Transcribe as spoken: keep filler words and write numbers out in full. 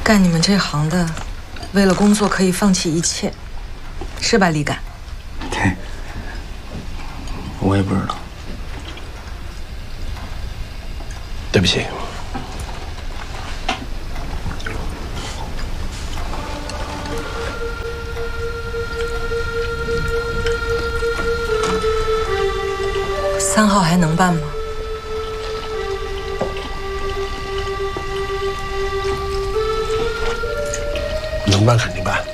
干你们这行的，为了工作可以放弃一切，是吧，李敢？ 对，我也不知道。 对不起。 三号还能办吗？ 能办肯定办。